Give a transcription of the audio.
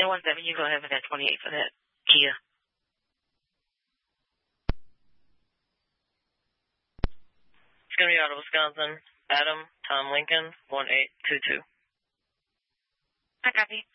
1017, you go ahead with that 28 for that Kia. It's going to be out of Wisconsin. Adam, Tom Lincoln, 1822. I copy.